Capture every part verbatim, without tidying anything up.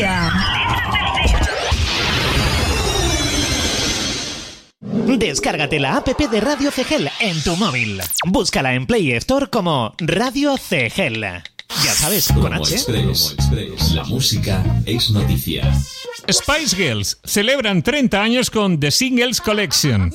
perdida. Descárgate la app de Radio Cegel en tu móvil. Búscala en Play Store como Radio Cegel. Ya sabes, con Como H. Express, Express, la música es noticia. Spice Girls celebran treinta años con The Singles Collection.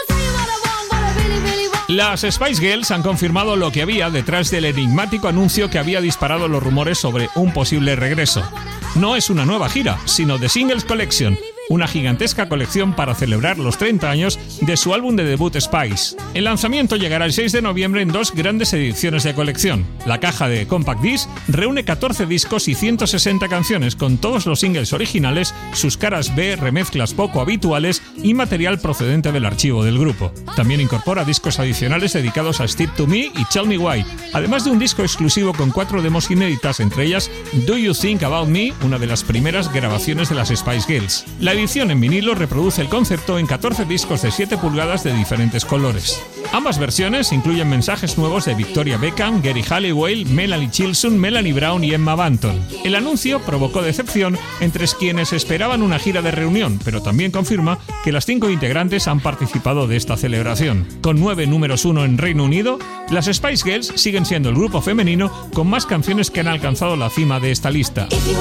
Las Spice Girls han confirmado lo que había detrás del enigmático anuncio que había disparado los rumores sobre un posible regreso. No es una nueva gira, sino The Singles Collection, una gigantesca colección para celebrar los treinta años de su álbum de debut Spice. El lanzamiento llegará el seis de noviembre en dos grandes ediciones de colección. La caja de Compact Disc reúne catorce discos y ciento sesenta canciones con todos los singles originales, sus caras B, remezclas poco habituales y material procedente del archivo del grupo. También incorpora discos adicionales dedicados a Step to Me y Tell Me Why, además de un disco exclusivo con cuatro demos inéditas, entre ellas Do You Think About Me, una de las primeras grabaciones de las Spice Girls. La edición en vinilo reproduce el concepto en catorce discos de siete pulgadas de diferentes colores. Ambas versiones incluyen mensajes nuevos de Victoria Beckham, Geri Halliwell, Melanie Chilson, Melanie Brown y Emma Bunton. El anuncio provocó decepción entre quienes esperaban una gira de reunión, pero también confirma que las cinco integrantes han participado de esta celebración. Con nueve números uno en Reino Unido, las Spice Girls siguen siendo el grupo femenino con más canciones que han alcanzado la cima de esta lista.